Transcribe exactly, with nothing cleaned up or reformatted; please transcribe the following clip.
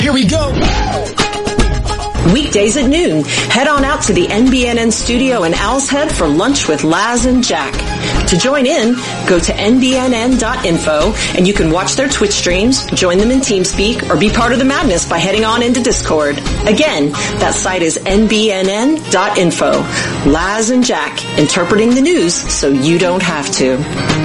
Here we go. Weekdays at noon, head on out to the N B N N studio in Owl's Head for lunch with Laz and Jack. To join in, go to N B N N dot info and you can watch their Twitch streams, join them in TeamSpeak, or be part of the madness by heading on into Discord. Again, that site is N B N N dot info. Laz and Jack, interpreting the news so you don't have to.